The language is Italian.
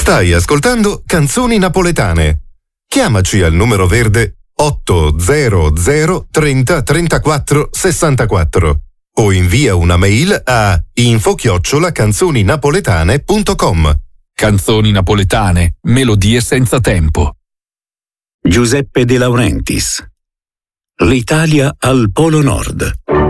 Stai ascoltando Canzoni Napoletane. Chiamaci al numero verde 800 30 34 64 o invia una mail a info@canzoninapoletane.com. Canzoni napoletane, melodie senza tempo. Giuseppe De Laurentiis. L'Italia al Polo Nord.